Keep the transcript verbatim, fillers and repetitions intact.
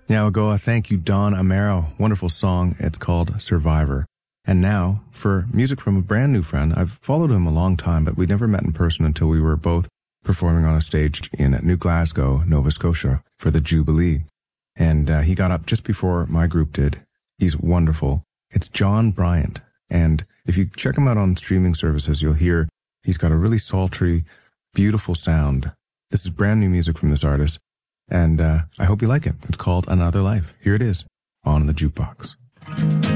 Nyawagoa, thank you, Don Amaro. Wonderful song. It's called Survivor. And now, for music from a brand new friend. I've followed him a long time, but we never met in person until we were both performing on a stage in New Glasgow, Nova Scotia, for the Jubilee. And uh, he got up just before my group did. He's wonderful. It's John Bryant. And if you check him out on streaming services, you'll hear he's got a really sultry, beautiful sound. This is brand new music from this artist. And uh, I hope you like it. It's called Another Life. Here it is on the Jukebox.